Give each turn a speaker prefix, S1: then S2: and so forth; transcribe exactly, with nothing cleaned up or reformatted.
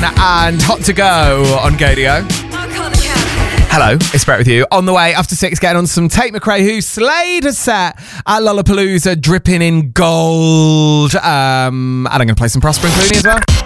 S1: and Hot to Go on Gadio. Hello, it's Brett with you. On the way after six, getting on some Tate McRae, who slayed a set at Lollapalooza, dripping in gold. Um, and I'm going to play some Prosper and Clooney as well.